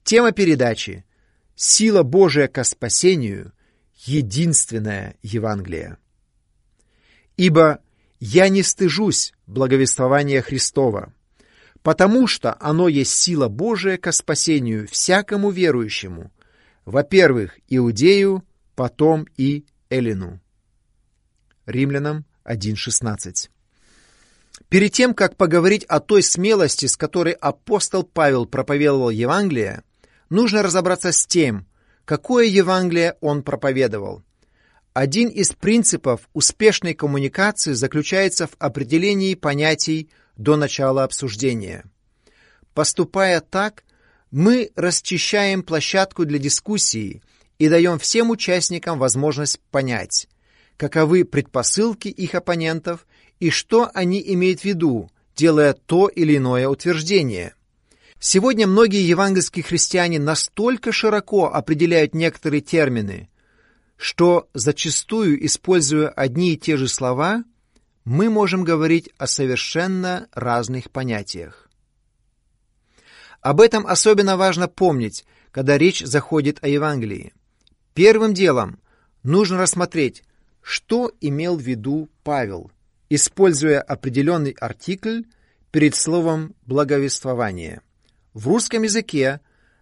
Тема передачи «Сила Божия ко спасению. Единственное Евангелие». «Ибо я не стыжусь благовествования Христова, потому что оно есть сила Божия ко спасению всякому верующему, во-первых, иудею, потом и эллину». Римлянам 1:16. Перед тем, как поговорить о той смелости, с которой апостол Павел проповедовал Евангелие, нужно разобраться с тем, какое Евангелие он проповедовал. Один из принципов успешной коммуникации заключается в определении понятий до начала обсуждения. Поступая так, мы расчищаем площадку для дискуссии и даем всем участникам возможность понять, каковы предпосылки их оппонентов и что они имеют в виду, делая то или иное утверждение. Сегодня многие евангельские христиане настолько широко определяют некоторые термины, что зачастую, используя одни и те же слова, мы можем говорить о совершенно разных понятиях. Об этом особенно важно помнить, когда речь заходит о Евангелии. Первым делом нужно рассмотреть, что имел в виду Павел, используя определенный артикль перед словом «благовествование». В русском языке